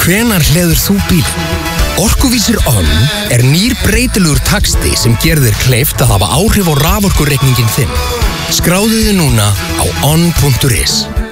Hvenær hleður þú bílinn? Orkuvísir ON er nýr breytilegur taxti sem gerir þér kleift að hafa áhrif á raforkureikningin þinn. Skráðu þig núna á on.is.